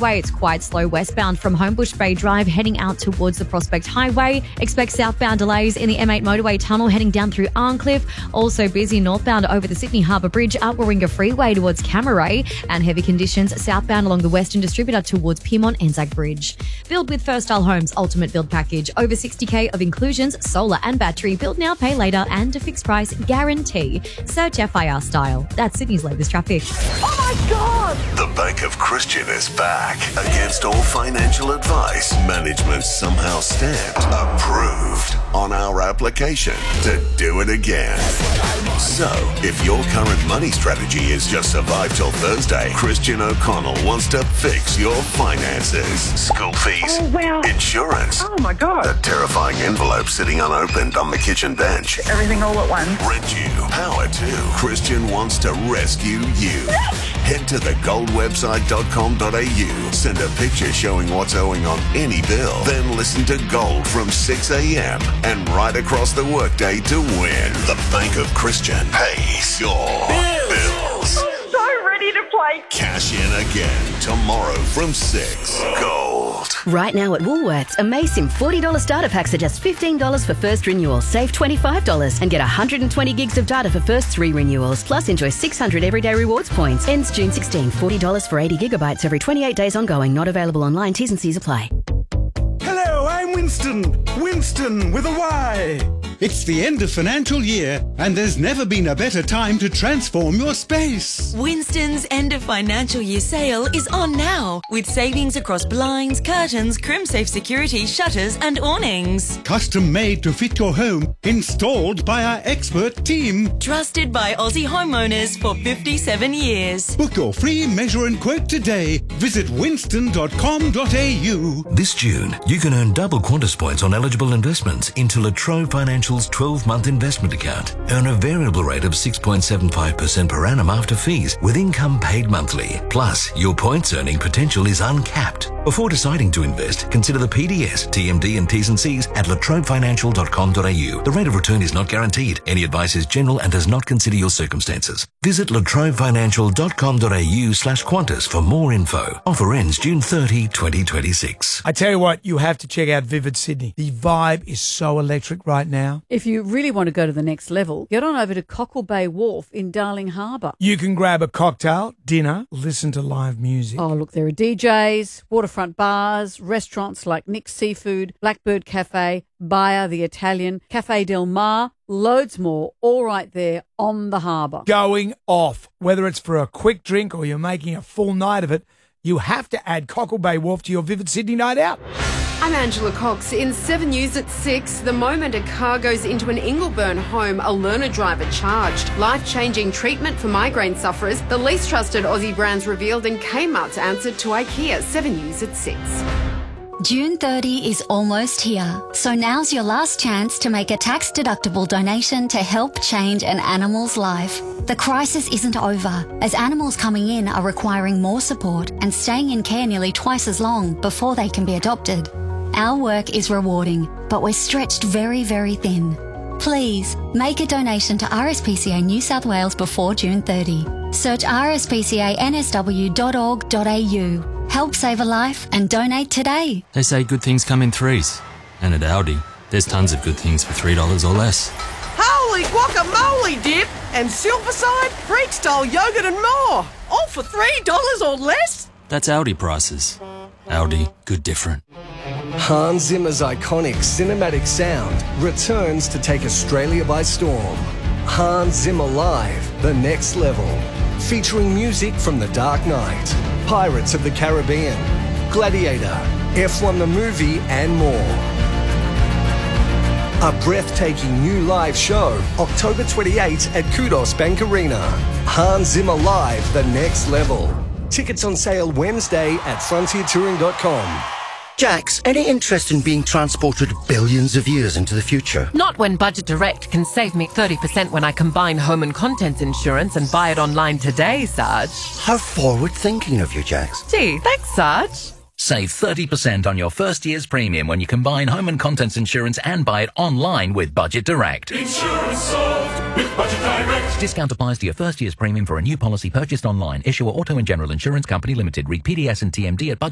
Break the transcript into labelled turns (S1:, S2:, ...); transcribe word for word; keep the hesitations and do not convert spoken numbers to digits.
S1: motorway. It's quite slow westbound from Homebush Bay Drive heading out towards the Prospect Highway. Expect southbound delays in the M eight motorway tunnel heading down through Arncliffe. Also busy northbound over the Sydney Harbour Bridge up Warringah Freeway towards Camaray, and heavy conditions southbound along the Western Distributor towards Piedmont Anzac Bridge. Build with First Style Homes Ultimate Build Package. Over sixty K of inclusions, solar and battery. Build now, pay later, and a fixed price guarantee. Search F I R Style. That's Sydney's latest traffic.
S2: Oh my God!
S3: The Bank of Christian is back. Against all financial advice, management somehow stamped approved on our application to do it again. So, if your current money strategy is just survive till Thursday, Christian O'Connell wants to fix your finances. School fees,
S2: Oh, wow.
S3: insurance,
S2: Oh my God!
S3: a terrifying envelope sitting unopened on the kitchen bench,
S2: Everything all at once.
S3: rent you, power to. Christian wants to rescue you. Head to the gold website dot com dot a u. Send a picture showing what's owing on any bill. Then listen to Gold from six a.m. and right across the workday to win. The Bank of Christian pays your bills.
S2: I'm so ready to play.
S3: Cash in again tomorrow from six. Gold.
S4: Right now at Woolworths, Amazing forty dollars starter packs are just fifteen dollars for first renewal. Save twenty-five dollars and get one hundred twenty gigs of data for first three renewals. Plus enjoy six hundred everyday rewards points. Ends June sixteenth. forty dollars for eighty gigabytes every twenty-eight days ongoing. Not available online. T's and C's apply.
S5: Hello, I'm Winston. Winston with a Y. It's the end of financial year, and there's never been a better time to transform your space.
S6: Winston's end of financial year sale is on now, with savings across blinds, curtains, crimsafe security, shutters and awnings.
S5: Custom made to fit your home, installed by our expert team.
S6: Trusted by Aussie homeowners for fifty-seven years.
S5: Book your free measure and quote today. Visit winston dot com dot a u.
S7: This June, you can earn double Qantas points on eligible investments into La Trobe Financial's twelve-month investment account. Earn a variable rate of six point seven five percent per annum after fees, with income paid monthly. Plus, your points earning potential is uncapped. Before deciding to invest, consider the P D S, T M D and T's and C's at la trobe financial dot com dot a u. The rate of return is not guaranteed. Any advice is general and does not consider your circumstances. Visit la trobe financial dot com dot a u slash Qantas for more info. Offer ends June thirtieth, twenty twenty-six.
S8: I tell you what, you have to check out Vivid Sydney. The vibe is so electric right now.
S9: If you really want to go to the next level, get on over to Cockle Bay Wharf in Darling Harbour.
S8: You can grab a cocktail, dinner, listen to live music.
S9: Oh, look, there are D Js, waterfront bars, restaurants like Nick's Seafood, Blackbird Cafe, Baia the Italian, Cafe Del Mar, loads more, all right there on the harbour.
S8: Going off. Whether it's for a quick drink or you're making a full night of it, you have to add Cockle Bay Wharf to your Vivid Sydney night out.
S10: I'm Angela Cox. In seven News at six, the moment a car goes into an Ingleburn home, a learner driver charged. Life-changing treatment for migraine sufferers, the least trusted Aussie brands revealed, and Kmart's answered to IKEA. seven News at six.
S11: June thirtieth is almost here, so now's your last chance to make a tax-deductible donation to help change an animal's life. The crisis isn't over, as animals coming in are requiring more support and staying in care nearly twice as long before they can be adopted. Our work is rewarding, but we're stretched very, very thin. Please, make a donation to R S P C A New South Wales before June thirtieth. Search r s p c a n s w dot org dot a u. Help save a life and donate today.
S12: They say good things come in threes. And at Aldi, there's tons of good things for three dollars or less.
S13: Holy guacamole dip and Silverside, Freak-style yogurt and more. All for three dollars or less?
S12: That's Aldi prices. Aldi, good different.
S14: Hans Zimmer's iconic cinematic sound returns to take Australia by storm. Hans Zimmer Live, The Next Level. Featuring music from The Dark Knight, Pirates of the Caribbean, Gladiator, F one the movie, and more. A breathtaking new live show, October twenty-eighth at Kudos Bank Arena. Hans Zimmer Live, The Next Level. Tickets on sale Wednesday at frontier touring dot com.
S15: Jax, any interest in being transported billions of years into the future?
S16: Not when Budget Direct can save me thirty percent when I combine home and contents insurance and buy it online today, Sarge.
S15: How forward-thinking of you, Jax.
S16: Gee, thanks, Sarge.
S17: Save thirty percent on your first year's premium when you combine home and contents insurance and buy it online with Budget Direct.
S18: Insurance solved with Budget Direct.
S17: Discount applies to your first year's premium for a new policy purchased online. Issuer Auto and General Insurance Company Limited. Read P D S and T M D at Budget.